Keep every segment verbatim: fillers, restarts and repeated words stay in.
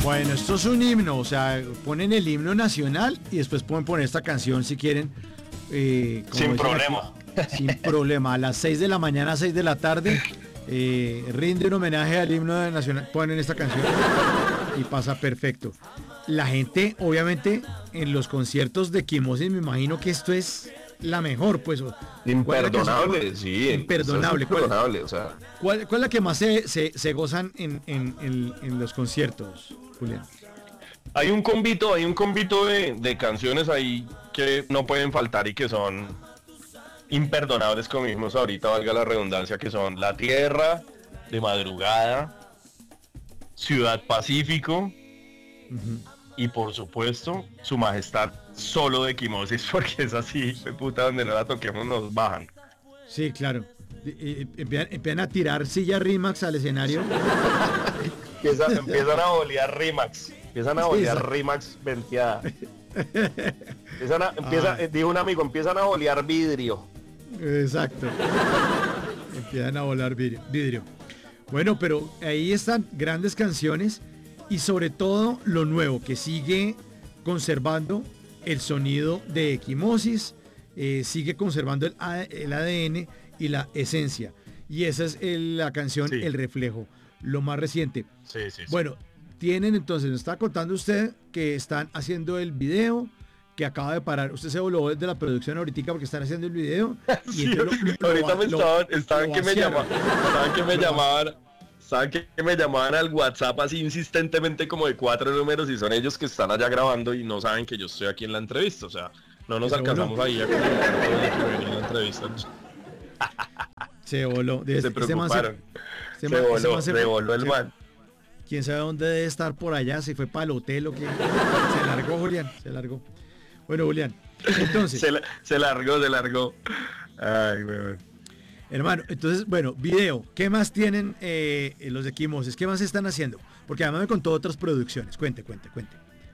Bueno, esto es un himno, o sea, ponen el himno nacional y después pueden poner esta canción si quieren. Eh, Sin problema. Aquí, sin problema. A las seis de la mañana, seis de la tarde, eh, rinde un homenaje al himno nacional, ponen esta canción y pasa perfecto. La gente, obviamente, en los conciertos de Quimosis, me imagino que esto es la mejor, pues. Imperdonable, sí. Imperdonable. Es imperdonable, o sea. ¿Cuál, ¿Cuál es la que más se, se, se gozan en, en, en, en los conciertos, Julián? Hay un convito, hay un convito de, de canciones ahí que no pueden faltar y que son imperdonables, como dijimos ahorita, valga la redundancia, que son La Tierra, De Madrugada, Ciudad Pacífico, uh-huh. Y por supuesto, Su Majestad Solo de Quimosis, porque es así, de puta, donde no la toquemos nos bajan. Sí, claro. Empiezan, empiezan a tirar silla Rimax al escenario. Empiezan, empiezan a bolear Rimax. Empiezan a bolear sí, Rimax venteada. Empiezan a, empieza, ah. Dijo un amigo, empiezan a bolear vidrio. Exacto. Empiezan a volar vidrio, vidrio. Bueno, pero ahí están grandes canciones y sobre todo lo nuevo, que sigue conservando el sonido de Equimosis, eh, sigue conservando el, el A D N y la esencia. Y esa es el, la canción sí. El Reflejo, lo más reciente. Sí, sí, sí. Bueno, tienen entonces, nos está contando usted que están haciendo el video, que acaba de parar. Usted se voló desde la producción ahorita porque están haciendo el video. Y sí, lo, lo, ahorita lo, me estaban, estaban que me llamaban, estaban que me llamaban, estaban que me llamaban al WhatsApp así insistentemente como de cuatro números y son ellos que están allá grabando y no saben que yo estoy aquí en la entrevista. O sea, no nos alcanzamos voló. Ahí a comentar en la entrevista. Se voló. Se este preocuparon. Se, se, se voló, se, se voló el man. Quién sabe dónde debe estar por allá, si fue para el hotel o qué. Se largó, Julián, se largó. Bueno, Julián, entonces. se, la, se largó, se largó. Ay, weón. Hermano, entonces, bueno, video. ¿Qué más tienen eh, los de Quimosis? ¿Qué más están haciendo? Porque además me contó otras producciones. Cuente, cuente, cuente.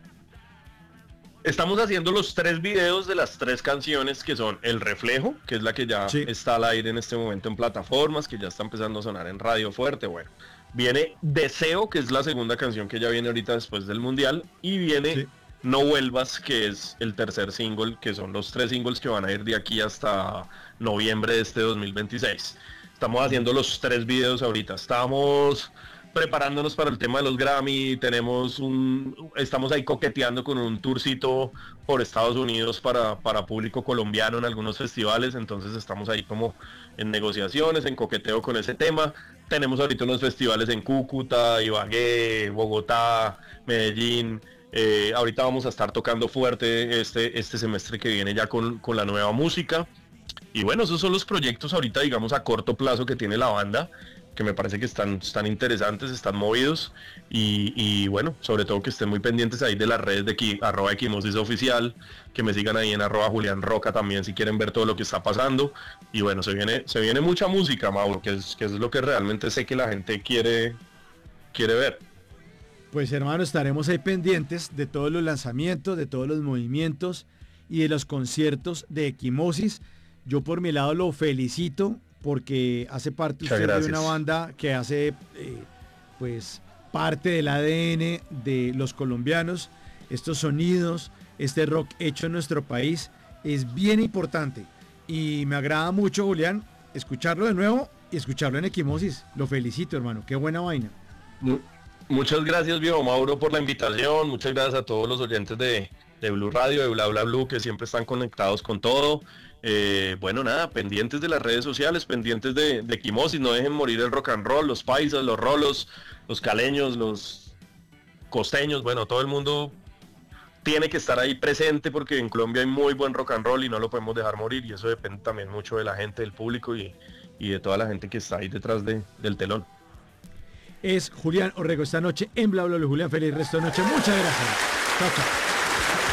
Estamos haciendo los tres videos de las tres canciones que son El Reflejo, que es la que ya sí. está al aire en este momento en plataformas, que ya está empezando a sonar en radio fuerte, bueno. Viene Deseo, que es la segunda canción que ya viene ahorita después del Mundial, y viene sí. No Vuelvas, que es el tercer single, que son los tres singles que van a ir de aquí hasta noviembre de este dos mil veintiséis. Estamos haciendo los tres videos ahorita, estamos preparándonos para el tema de los Grammy, tenemos un, estamos ahí coqueteando con un tourcito por Estados Unidos para, para público colombiano en algunos festivales, entonces estamos ahí como en negociaciones, en coqueteo con ese tema. Tenemos ahorita unos festivales en Cúcuta, Ibagué, Bogotá, Medellín. Eh, ahorita vamos a estar tocando fuerte este, este semestre que viene ya con, con la nueva música. Y bueno, esos son los proyectos ahorita, digamos, a corto plazo que tiene la banda, que me parece que están, están interesantes, están movidos. Y, y bueno, sobre todo que estén muy pendientes ahí de las redes de aquí, arroba Equimosis Oficial, que me sigan ahí en arroba Julián Roca también si quieren ver todo lo que está pasando. Y bueno, se viene, se viene mucha música, Mauro, que es, que es lo que realmente sé que la gente quiere, quiere ver. Pues hermano, estaremos ahí pendientes de todos los lanzamientos, de todos los movimientos y de los conciertos de Equimosis. Yo por mi lado lo felicito porque hace parte usted de una banda que hace eh, pues parte del A D N de los colombianos. Estos sonidos, este rock hecho en nuestro país es bien importante y me agrada mucho, Julián, escucharlo de nuevo y escucharlo en Equimosis. Lo felicito, hermano, qué buena vaina. Muchas gracias, viejo Mauro, por la invitación. Muchas gracias a todos los oyentes de, de Blue Radio, de Bla Bla Blue, que siempre están conectados con todo. Eh, bueno, nada, pendientes de las redes sociales, pendientes de, de Equimosis, no dejen morir el rock and roll, los paisas, los rolos, los caleños, los costeños, bueno, todo el mundo tiene que estar ahí presente porque en Colombia hay muy buen rock and roll y no lo podemos dejar morir, y eso depende también mucho de la gente, del público y, y de toda la gente que está ahí detrás de, del telón. Es Julián Orrego esta noche en Bla Bla Bla. Julián, feliz resto de noche, muchas gracias. Chao, chao.